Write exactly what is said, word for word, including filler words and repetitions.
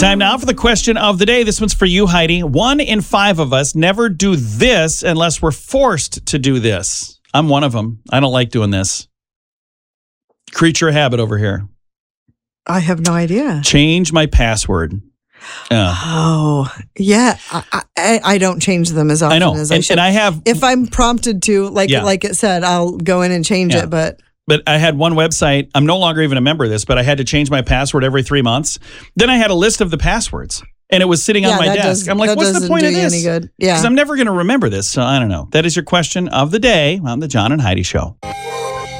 Time now for the question of the day. This one's for you, Heidi. One in five of us never do this unless we're forced to do this. I'm one of them. I don't like doing this. Creature of habit over here. I have no idea. Change my password. Uh, oh, yeah. I, I, I don't change them as often I know. as I and, should. and I have... If I'm prompted to, like Yeah. like it said, I'll go in and change Yeah. it, but... But I had one website. I'm no longer even a member of this, but I had to change my password every three months. Then I had a list of the passwords, and it was sitting Yeah, on my that desk. does- I'm like, that what's the doesn't point do of you this? any good. Yeah. Because I'm never going to remember this. So I don't know. That is your question of the day on the John and Heidi Show.